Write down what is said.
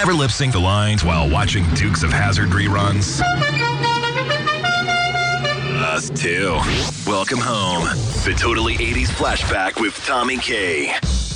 Ever lip sync the lines while watching Dukes of Hazzard reruns? Us too. Welcome home. The Totally 80s Flashback with Tommy K.